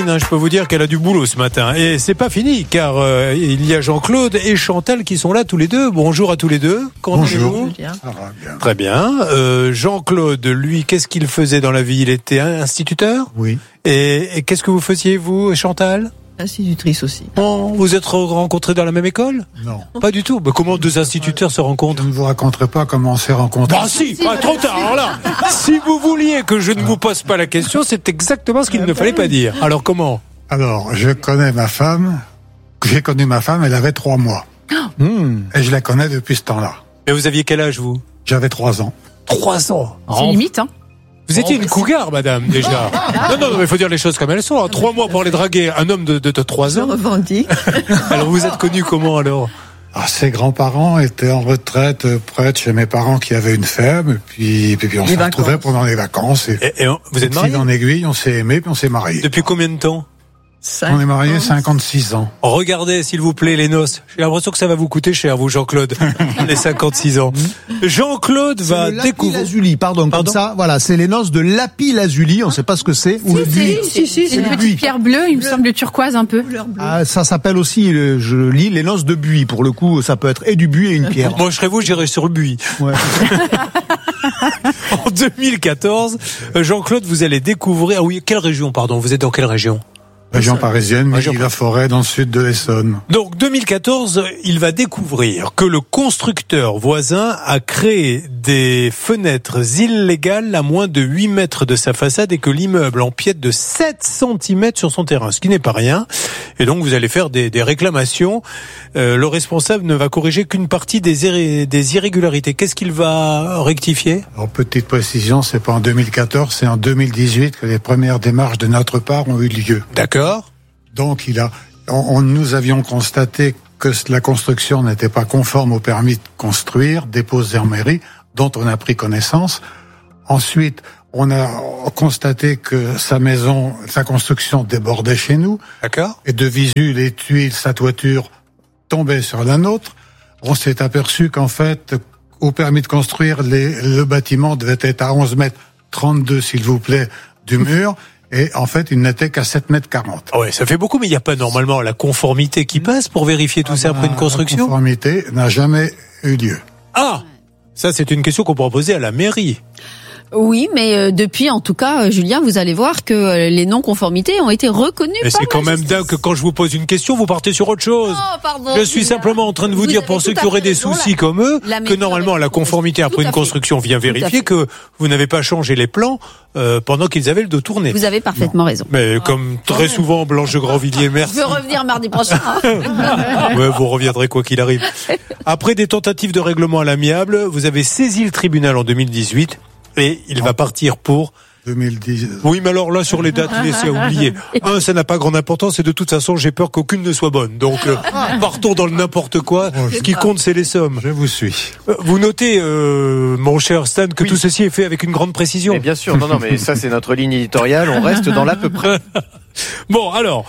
Je peux vous dire qu'elle a du boulot ce matin. Et c'est pas fini, car il y a Jean-Claude et Chantal qui sont là tous les deux. Bonjour à tous les deux. Comment allez-vous ? Bien. Très bien. Jean-Claude, lui, qu'est-ce qu'il faisait dans la vie ? Il était instituteur ? Oui. Et qu'est-ce que vous faisiez, vous, Chantal ? Institutrice aussi. Oh, vous êtes rencontrés dans la même école ? Non. Pas du tout. Mais comment deux instituteurs se rencontrent ? Je ne vous raconterai pas comment on s'est rencontrés. Ah si, trop tard. Alors là, si vous vouliez que je ne vous pose pas la question, c'est exactement ce qu'il ne fallait pas dire. Alors comment ? Alors, j'ai connu ma femme, elle avait 3 mois. Et je la connais depuis ce temps-là. Mais vous aviez quel âge, vous ? J'avais 3 ans. 3 ans. C'est limite, hein. Vous étiez une cougar, madame, déjà. Non, mais il faut dire les choses comme elles sont. 3 mois pour aller draguer un homme de 3 ans. Je revendique. Alors, vous êtes connu comment, alors ? Ses grands-parents étaient en retraite près de chez mes parents qui avaient une ferme. Et puis on s'est retrouvés pendant les vacances. Et vous êtes mariés ? En aiguille, on s'est aimés, puis on s'est mariés. Depuis combien de temps ? On est mariés 56 ans. Regardez, s'il vous plaît, les noces. J'ai l'impression que ça va vous coûter cher, vous, Jean-Claude. Les 56 ans. Jean-Claude va découvrir. Lapis-lazuli, pardon, comme ça. Voilà, c'est les noces de lapis-lazuli. On ne sait pas ce que c'est. Ou le buis. C'est une petite pierre bleue, il me semble turquoise un peu. Ça s'appelle aussi, je lis, les noces de buis. Pour le coup, ça peut être et du buis et une pierre. Moi, je serais vous, j'irais sur le buis. Ouais. En 2014, Jean-Claude, vous allez découvrir. Ah oui, quelle région, pardon ? Vous êtes dans quelle région ? Région parisienne, Milly-la-Forêt, dans le sud de l'Essonne. Donc, 2014, il va découvrir que le constructeur voisin a créé des fenêtres illégales à moins de 8 mètres de sa façade et que l'immeuble empiète de 7 cm sur son terrain, ce qui n'est pas rien. Et donc, vous allez faire des réclamations. Le responsable ne va corriger qu'une partie des irrégularités. Qu'est-ce qu'il va rectifier ? Alors, petite précision, c'est pas en 2014, c'est en 2018 que les premières démarches de notre part ont eu lieu. D'accord. Donc, nous avions constaté que la construction n'était pas conforme au permis de construire déposé en mairie, dont on a pris connaissance. Ensuite, on a constaté que sa construction débordait chez nous. D'accord. Et de visu, les tuiles, sa toiture tombaient sur la nôtre. On s'est aperçu qu'en fait, au permis de construire, le bâtiment devait être à 11 mètres 32, s'il vous plaît, du mur. Et en fait, il n'était qu'à 7,40 m. Ouais, ça fait beaucoup, mais il n'y a pas normalement la conformité qui passe pour vérifier tout ça après une construction ? La conformité n'a jamais eu lieu. Ah ! Ça, c'est une question qu'on pourra poser à la mairie. Oui, mais depuis, en tout cas, Julien, vous allez voir que les non-conformités ont été reconnues par la justice. Mais c'est quand même dingue que quand je vous pose une question, vous partez sur autre chose. Oh, pardon, je suis simplement en train de vous dire, pour ceux qui auraient des soucis comme eux, que normalement la conformité après une construction vient vérifier que vous n'avez pas changé les plans pendant qu'ils avaient le dos tourné. Vous avez parfaitement raison. Mais comme très souvent, Blanche de Grandvilliers, merci. Je veux revenir mardi prochain. Ouais, vous reviendrez quoi qu'il arrive. Après des tentatives de règlement à l'amiable, vous avez saisi le tribunal en 2018. Et il va partir pour 2010. Oui, mais alors là, sur les dates, laissez à oublier. Ça n'a pas grande importance et de toute façon, j'ai peur qu'aucune ne soit bonne. Donc, partons dans le n'importe quoi. Ce qui compte, c'est les sommes. Je vous suis. Vous notez, mon cher Stan, que tout ceci est fait avec une grande précision. Et bien sûr, non, mais ça, c'est notre ligne éditoriale. On reste dans l'à peu près. Bon, alors,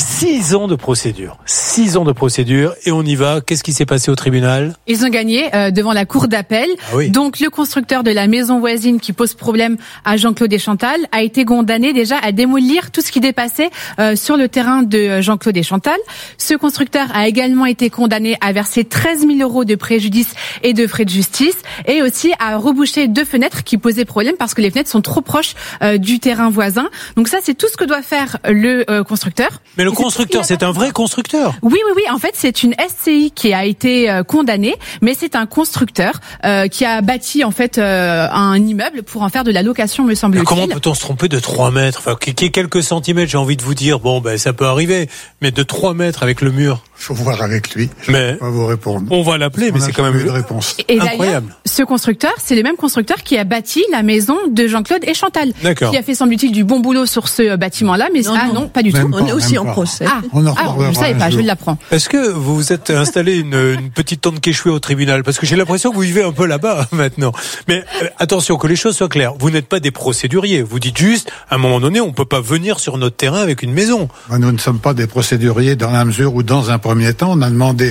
6 ans de procédure. 6 ans de procédure. Et on y va. Qu'est-ce qui s'est passé au tribunal ? Ils ont gagné devant la cour d'appel. Ah oui. Donc, le constructeur de la maison voisine qui pose problème à Jean-Claude et Chantal a été condamné déjà à démolir tout ce qui dépassait sur le terrain de Jean-Claude et Chantal. Ce constructeur a également été condamné à verser 13 000 € de préjudice et de frais de justice et aussi à reboucher 2 fenêtres qui posaient problème parce que les fenêtres sont trop proches du terrain voisin. Donc ça, c'est tout ce que doit faire le constructeur. Mais le constructeur, c'est un vrai constructeur. Oui. En fait, c'est une SCI qui a été condamnée, mais c'est un constructeur qui a bâti en fait un immeuble pour en faire de la location, me semble-t-il. Comment peut-on se tromper de 3 mètres ? Enfin, qu'il y ait quelques centimètres, j'ai envie de vous dire, ça peut arriver. Mais de 3 mètres avec le mur. Faut voir avec lui. Je mais peux pas vous répondre. On va l'appeler, mais c'est quand même une réponse. Et incroyable. Ce constructeur, c'est le même constructeur qui a bâti la maison de Jean-Claude et Chantal. D'accord. Qui a fait, semble-t-il, du bon boulot sur ce bâtiment-là, mais non, pas du tout. On est aussi en procès. On en reparlera. Je ne savais pas, je l'apprends. Est-ce que vous vous êtes installé une petite tente Quechua au tribunal ? Parce que j'ai l'impression que vous vivez un peu là-bas maintenant. Mais attention, que les choses soient claires. Vous n'êtes pas des procéduriers. Vous dites juste, à un moment donné, on peut pas venir sur notre terrain avec une maison. Nous ne sommes pas des procéduriers dans la mesure où, dans un premier temps, on a demandé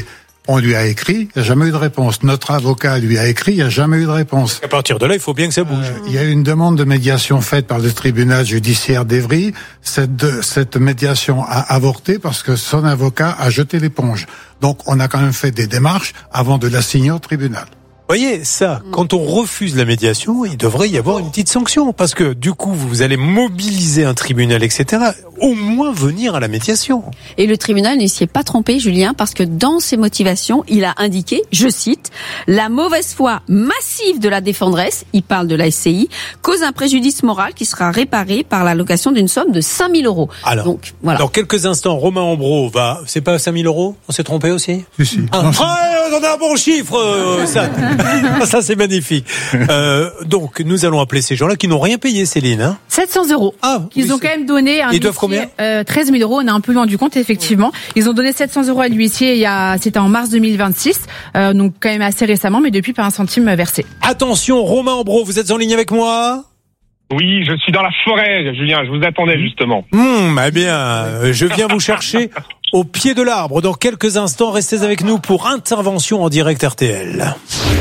On lui a écrit, il n'y a jamais eu de réponse. Notre avocat lui a écrit, il n'y a jamais eu de réponse. À partir de là, il faut bien que ça bouge. Il y a eu une demande de médiation faite par le tribunal judiciaire d'Evry. Cette médiation a avorté parce que son avocat a jeté l'éponge. Donc, on a quand même fait des démarches avant de la signer au tribunal. Vous voyez, ça, quand on refuse la médiation, il devrait y avoir une petite sanction. Parce que, du coup, vous allez mobiliser un tribunal, etc. Au moins venir à la médiation. Et le tribunal ne s'y est pas trompé, Julien, parce que dans ses motivations, il a indiqué, je cite, la mauvaise foi massive de la défenderesse, il parle de la SCI, cause un préjudice moral qui sera réparé par l'allocation d'une somme de 5 000 euros. Alors, donc, voilà. Dans quelques instants, Romain Ambro va, c'est pas 5 000 euros? On s'est trompé aussi? Si. On a un bon chiffre, ça. Ça, c'est magnifique. Donc, nous allons appeler ces gens-là qui n'ont rien payé, Céline, hein? 700 euros. Ah, Ils oui, ont quand même donné un Ils doivent combien? 13 000 euros. On est un peu loin du compte, effectivement. Ils ont donné 700 euros à l'huissier c'était en mars 2026. Donc, quand même assez récemment, mais depuis pas un centime versé. Attention, Romain Ambro, vous êtes en ligne avec moi? Oui, je suis dans la forêt, Julien, je vous attendais justement. Eh bien, je viens vous chercher au pied de l'arbre. Dans quelques instants, restez avec nous pour intervention en direct RTL.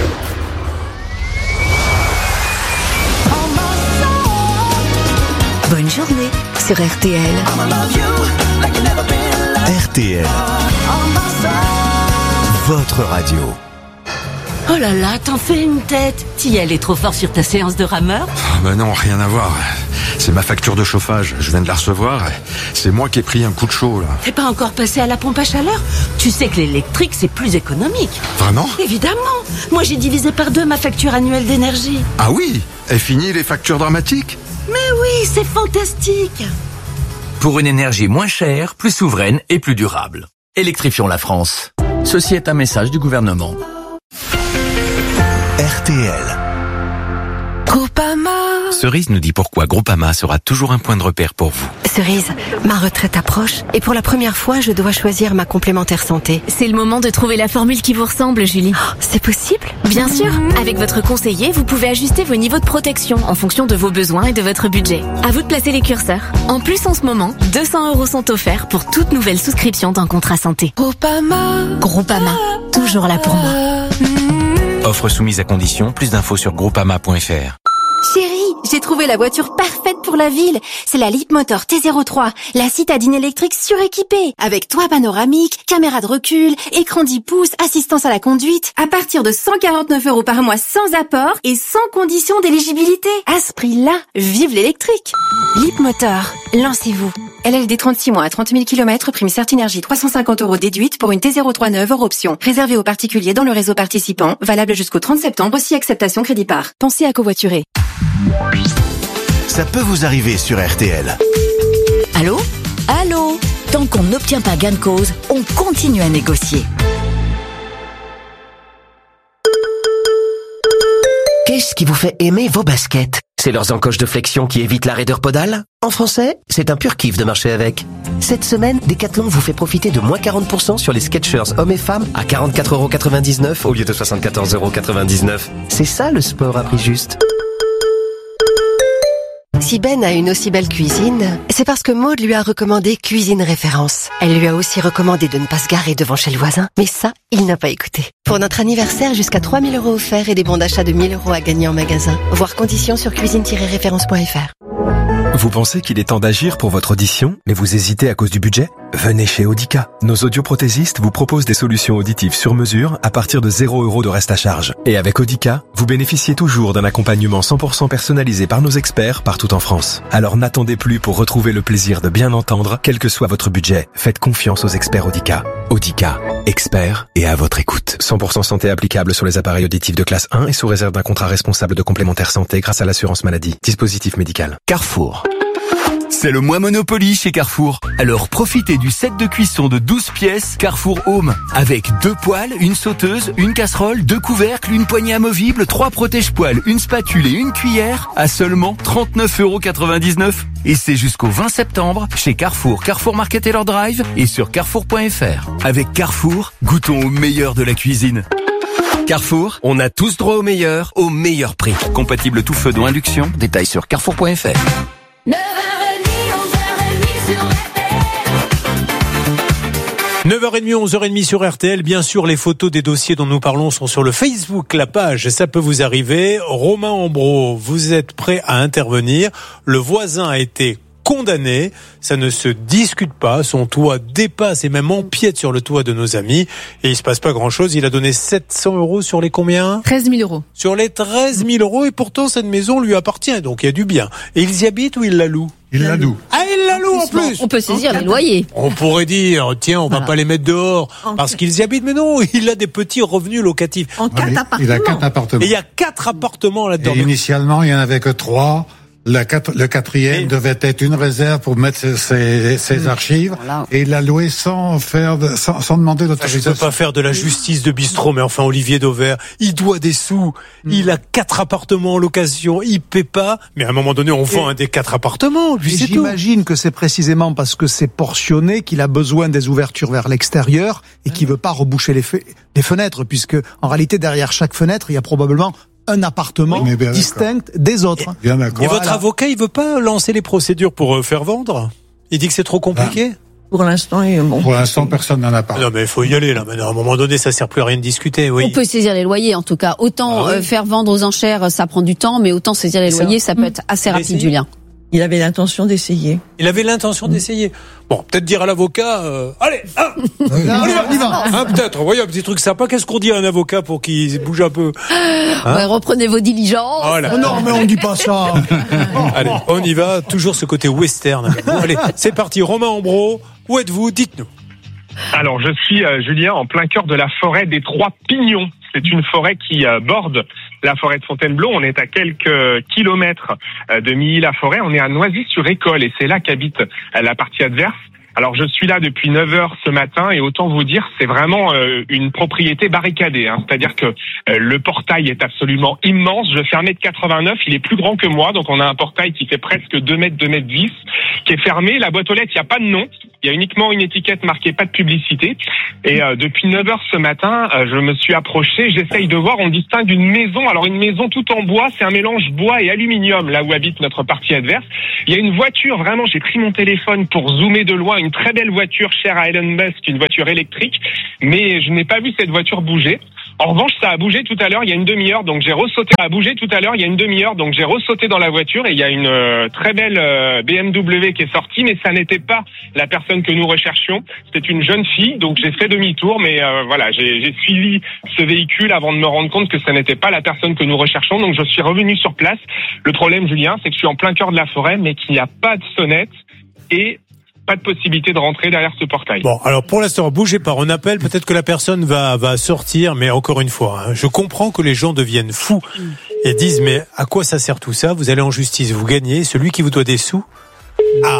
Bonne journée sur RTL. RTL. Votre radio. Oh là là, t'en fais une tête. T'y allais trop fort sur ta séance de rameur? Bah non, rien à voir. C'est ma facture de chauffage, je viens de la recevoir. C'est moi qui ai pris un coup de chaud, là. T'es pas encore passé à la pompe à chaleur? Tu sais que l'électrique, c'est plus économique. Vraiment? Évidemment. Moi, j'ai divisé par 2 ma facture annuelle d'énergie. Ah oui? Et fini les factures dramatiques? Mais oui, c'est fantastique. Pour une énergie moins chère, plus souveraine et plus durable. Électrifions la France. Ceci est un message du gouvernement. RTL. Groupama. Cerise nous dit pourquoi Groupama sera toujours un point de repère pour vous. Cerise, ma retraite approche et pour la première fois, je dois choisir ma complémentaire santé. C'est le moment de trouver la formule qui vous ressemble, Julie. Oh, c'est possible? Bien sûr. Avec votre conseiller, vous pouvez ajuster vos niveaux de protection en fonction de vos besoins et de votre budget. À vous de placer les curseurs. En plus, en ce moment, 200 € sont offerts pour toute nouvelle souscription d'un contrat santé. Groupama, toujours là pour moi. Offre soumise à condition, plus d'infos sur groupama.fr. Chérie, j'ai trouvé la voiture parfaite pour la ville. C'est la Leapmotor T03, la citadine électrique suréquipée, avec toit panoramique, caméra de recul, écran 10 pouces, assistance à la conduite, à partir de 149 € par mois sans apport et sans condition d'éligibilité. À ce prix-là, vive l'électrique. Leapmotor, lancez-vous. LLD 36 mois à 30 000 km, prime Certinergie 350 € déduite pour une T03 neuve hors option. Réservée aux particuliers dans le réseau participant, valable jusqu'au 30 septembre si acceptation crédit par. Pensez à covoiturer. Ça peut vous arriver sur RTL. Allô? Allô? Tant qu'on n'obtient pas gain de cause, on continue à négocier. Qu'est-ce qui vous fait aimer vos baskets? C'est leurs encoches de flexion qui évitent la raideur podale? En français, c'est un pur kiff de marcher avec. Cette semaine, Decathlon vous fait profiter de moins 40% sur les Skechers hommes et femmes à 44,99 € au lieu de 74,99 €. C'est ça le sport à prix juste. Si Ben a une aussi belle cuisine, c'est parce que Maud lui a recommandé Cuisine Référence. Elle lui a aussi recommandé de ne pas se garer devant chez le voisin, mais ça, il n'a pas écouté. Pour notre anniversaire, jusqu'à 3 000 € offerts et des bons d'achat de 1 000 € à gagner en magasin. Voir conditions sur cuisine-référence.fr. Vous pensez qu'il est temps d'agir pour votre audition, mais vous hésitez à cause du budget? Venez chez Audica. Nos audioprothésistes vous proposent des solutions auditives sur mesure à partir de 0 € de reste à charge. Et avec Audica, vous bénéficiez toujours d'un accompagnement 100% personnalisé par nos experts partout en France. Alors n'attendez plus pour retrouver le plaisir de bien entendre, quel que soit votre budget. Faites confiance aux experts Audica. Audica, experts et à votre écoute. 100% santé applicable sur les appareils auditifs de classe 1 et sous réserve d'un contrat responsable de complémentaire santé grâce à l'assurance maladie. Dispositif médical. Carrefour. C'est le mois Monopoly chez Carrefour. Alors profitez du set de cuisson de 12 pièces Carrefour Home. Avec 2 poêles, une sauteuse, une casserole, 2 couvercles, une poignée amovible, 3 protège-poêles, une spatule et une cuillère à seulement 39,99 €. Et c'est jusqu'au 20 septembre chez Carrefour, Carrefour Market et leur drive et sur carrefour.fr. Avec Carrefour, goûtons au meilleur de la cuisine. Carrefour, on a tous droit au meilleur prix. Compatible tout feu d'eau induction, détails sur carrefour.fr. 9h30, 11h30 sur RTL. 9h30, 11h30 sur RTL. Bien sûr, les photos des dossiers dont nous parlons sont sur le Facebook, la page. Ça peut vous arriver. Romain Ambro, vous êtes prêt à intervenir. Le voisin a été condamné. Ça ne se discute pas. Son toit dépasse et même empiète sur le toit de nos amis. Et il se passe pas grand chose. Il a donné 700 € sur les combien? 13 000 €. Sur les 13 000 €. Et pourtant, cette maison lui appartient. Donc, il y a du bien. Et ils y habitent ou ils la louent? Il la loue. Ah, il la loue en plus. On peut saisir les loyers. On pourrait dire, tiens, on va pas les mettre dehors parce qu'ils y habitent. Mais non, il a des petits revenus locatifs. En 4 appartements. Il a 4 appartements. Et il y a 4 appartements là-dedans. Et initialement, il n'y en avait que 3. Le quatrième devait être une réserve pour mettre ses archives. Voilà. Et il l'a loué sans demander l'autorisation. Je ne peux pas faire de la justice de bistrot, mais enfin, Olivier Dauvert, il doit des sous. Il a 4 appartements en location. Il paie pas. Mais à un moment donné, on vend un des 4 appartements. Puis c'est tout. J'imagine que c'est précisément parce que c'est portionné qu'il a besoin des ouvertures vers l'extérieur et qu'il veut pas reboucher les fenêtres, puisque en réalité, derrière chaque fenêtre, il y a probablement un appartement distinct des autres. Et votre avocat, il veut pas lancer les procédures pour faire vendre? Il dit que c'est trop compliqué? Pour l'instant, Pour l'instant, personne n'en a parlé. Non, mais il faut y aller, là. Mais à un moment donné, ça sert plus à rien de discuter, oui. On peut saisir les loyers, en tout cas. Autant faire vendre aux enchères, ça prend du temps, mais autant saisir les loyers, ça peut être assez rapide, Julien. Il avait l'intention d'essayer. Il avait l'intention d'essayer. Bon, peut-être dire à l'avocat, allez, on y va. Peut-être, voyez, un petit truc sympa. Qu'est-ce qu'on dit à un avocat pour qu'il bouge un peu? Reprenez vos diligences. Voilà. Oh non, mais on dit pas ça. Allez, on y va. Toujours ce côté western. Bon, allez, c'est parti. Romain Ambro, où êtes-vous? Dites-nous. Alors, je suis, Julien, en plein cœur de la forêt des Trois Pignons. C'est une forêt qui borde la forêt de Fontainebleau. On est à quelques kilomètres de Milly-la-Forêt. On est à Noisy-sur-École et c'est là qu'habite la partie adverse. Alors, je suis là depuis 9h ce matin et autant vous dire, c'est vraiment une propriété barricadée. C'est-à-dire que le portail est absolument immense. Je fais 1m89, il est plus grand que moi. Donc, on a un portail qui fait presque 2 mètres, 2m10, qui est fermé. La boîte aux lettres, il n'y a pas de nom. Il y a uniquement une étiquette marquée pas de publicité. Et depuis 9h ce matin, je me suis approché. J'essaye de voir, on distingue une maison. Alors, une maison tout en bois, c'est un mélange bois et aluminium, là où habite notre partie adverse. Il y a une voiture, vraiment, j'ai pris mon téléphone pour zoomer de loin, une très belle voiture chère à Elon Musk, une voiture électrique, mais je n'ai pas vu cette voiture bouger. En revanche, ça a bougé tout à l'heure, il y a une demi-heure, donc j'ai ressauté. Ça a bougé tout à l'heure, il y a une demi-heure, donc j'ai ressauté dans la voiture et il y a une très belle BMW qui est sortie, mais ça n'était pas la personne que nous recherchions. C'était une jeune fille, donc j'ai fait demi-tour, mais voilà, j'ai suivi ce véhicule avant de me rendre compte que ça n'était pas la personne que nous recherchons, donc je suis revenu sur place. Le problème, Julien, c'est que je suis en plein cœur de la forêt, mais qu'il n'y a pas de sonnette et pas de possibilité de rentrer derrière ce portail. Bon, alors pour l'instant, bougez pas, on appelle, peut-être que la personne va sortir, mais encore une fois, je comprends que les gens deviennent fous et disent, mais à quoi ça sert tout ça? Vous allez en justice, vous gagnez, celui qui vous doit des sous a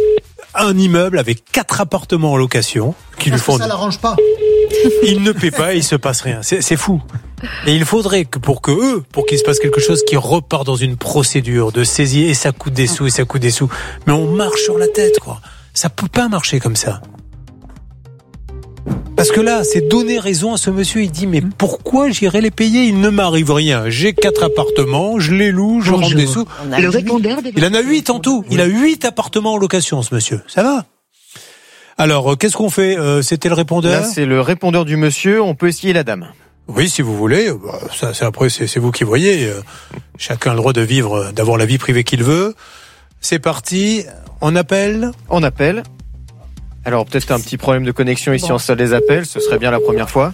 un immeuble avec 4 appartements en location qui lui font... Ça l'arrange pas. Il ne paie pas et il se passe rien. C'est fou. Et il faudrait que pour qu'il se passe quelque chose, qui repart dans une procédure de saisie et ça coûte des sous et ça coûte des sous. Mais on marche sur la tête, quoi. Ça peut pas marcher comme ça. Parce que là, c'est donner raison à ce monsieur. Il dit, mais pourquoi j'irai les payer? Il ne m'arrive rien. J'ai 4 appartements, je les loue, je rentre des sous. Il en a 8 en tout. Il a 8 appartements en location, ce monsieur. Ça va? Alors, qu'est-ce qu'on fait? C'était le répondeur? Là, c'est le répondeur du monsieur. On peut essayer la dame. Oui, si vous voulez. Ça, après, c'est vous qui voyez. Chacun a le droit de vivre, d'avoir la vie privée qu'il veut. C'est parti. On appelle. Alors, peut-être un petit problème de connexion ici en salle des appels. Ce serait bien la première fois.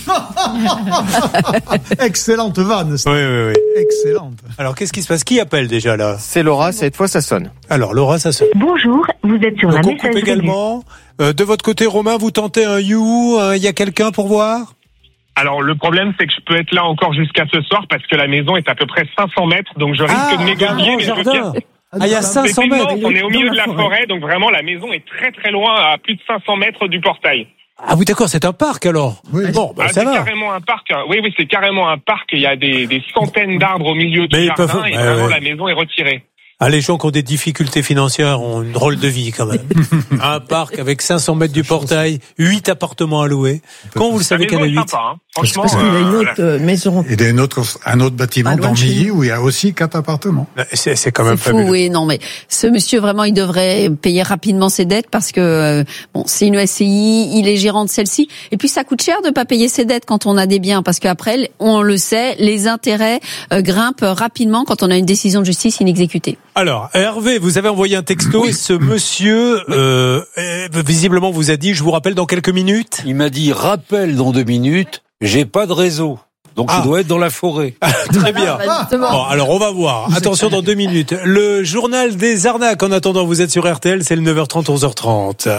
Excellente vanne. Oui. Excellente. Alors, qu'est-ce qui se passe? Qui appelle déjà là? C'est Laura. Cette fois, ça sonne. Alors, Laura, ça sonne. Bonjour, vous êtes sur la messagerie. Également. De votre côté, Romain, vous tentez un You. Il y a quelqu'un pour voir? Alors, le problème, c'est que je peux être là encore jusqu'à ce soir parce que la maison est à peu près 500 mètres, donc je risque de m'égailler. Il y a 500 mètres. On est au milieu de la forêt, donc vraiment la maison est très très loin, à plus de 500 mètres du portail. Ah oui, d'accord, c'est un parc alors. Oui. Bon, ça va. C'est carrément un parc. Oui, c'est carrément un parc. Il y a des centaines d'arbres au milieu du jardin et vraiment la maison est retirée. Les gens qui ont des difficultés financières ont une drôle de vie quand même. Un parc avec 500 mètres du portail, 8 appartements à louer. Quand vous le savez qu'il y en a 8. Sympa, hein. Franchement, parce qu'il y a une autre maison. Il y a un autre bâtiment dans Milly où il y a aussi 4 appartements. C'est quand même fou, oui, non, mais ce monsieur, vraiment, il devrait payer rapidement ses dettes parce que, c'est une SCI, il est gérant de celle-ci. Et puis, ça coûte cher de pas payer ses dettes quand on a des biens parce qu'après, on le sait, les intérêts grimpent rapidement quand on a une décision de justice inexécutée. Alors, Hervé, vous avez envoyé un texto et ce monsieur, visiblement, vous a dit, je vous rappelle dans quelques minutes. Il m'a dit, rappelle dans 2 minutes, j'ai pas de réseau. Donc, je dois être dans la forêt. Très bien. Bon, alors, on va voir. Attention, dans 2 minutes. Le journal des arnaques. En attendant, vous êtes sur RTL, c'est le 9h30, 11h30.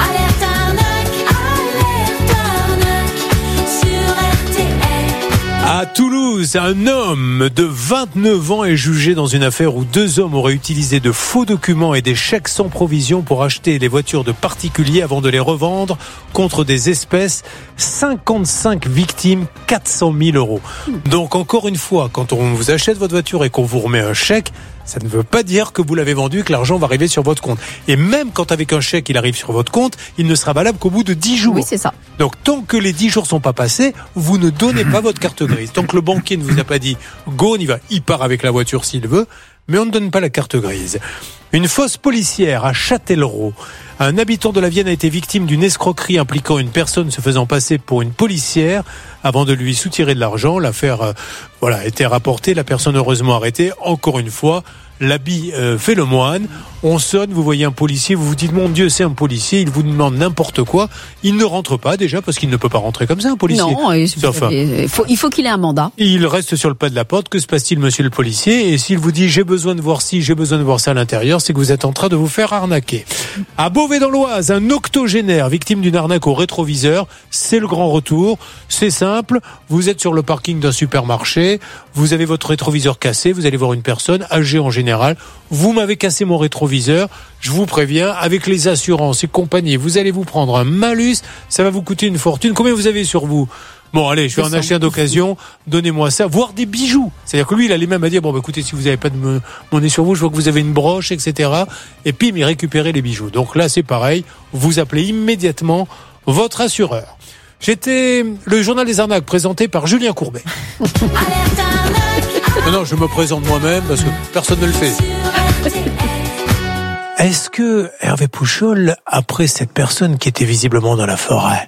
À Toulouse, un homme de 29 ans est jugé dans une affaire où 2 hommes auraient utilisé de faux documents et des chèques sans provision pour acheter les voitures de particuliers avant de les revendre contre des espèces. 55 victimes, 400 000 euros. Donc encore une fois, quand on vous achète votre voiture et qu'on vous remet un chèque, ça ne veut pas dire que vous l'avez vendu et que l'argent va arriver sur votre compte. Et même quand avec un chèque il arrive sur votre compte, il ne sera valable qu'au bout de 10 jours. Oui, c'est ça. Donc tant que les 10 jours sont pas passés, vous ne donnez pas votre carte grise. Tant que le banquier ne vous a pas dit go, on y va. Il part avec la voiture s'il veut, mais on ne donne pas la carte grise. Une fosse policière à Châtellerault. Un habitant de la Vienne a été victime d'une escroquerie impliquant une personne se faisant passer pour une policière avant de lui soutirer de l'argent. L'affaire a été rapportée, la personne heureusement arrêtée. Encore une fois, l'habit fait le moine. On sonne, vous voyez un policier, vous vous dites mon Dieu, c'est un policier, il vous demande n'importe quoi. Il ne rentre pas déjà parce qu'il ne peut pas rentrer comme ça, un policier. Non, il faut qu'il ait un mandat. Il reste sur le pas de la porte. Que se passe-t-il, monsieur le policier? Et s'il vous dit j'ai besoin de voir ci, j'ai besoin de voir ça à l'intérieur, c'est que vous êtes en train de vous faire arnaquer. À Beauvais dans l'Oise, un octogénaire victime d'une arnaque au rétroviseur. C'est le grand retour. C'est simple. Vous êtes sur le parking d'un supermarché. Vous avez votre rétroviseur cassé. Vous allez voir une personne âgée en général. Vous m'avez cassé mon rétroviseur. Je vous préviens, avec les assurances et compagnie, vous allez vous prendre un malus. Ça va vous coûter une fortune. Combien vous avez sur vous? Bon, allez, je vais en acheter un d'occasion. Donnez-moi ça. Voire des bijoux. C'est-à-dire que lui, il allait même à dire, écoutez, si vous n'avez pas de monnaie sur vous, je vois que vous avez une broche, etc. Et puis, il récupérait les bijoux. Donc là, c'est pareil. Vous appelez immédiatement votre assureur. J'étais le journal des arnaques présenté par Julien Courbet. Non, je me présente moi-même parce que personne ne le fait. Est-ce que Hervé Pouchol, après cette personne qui était visiblement dans la forêt,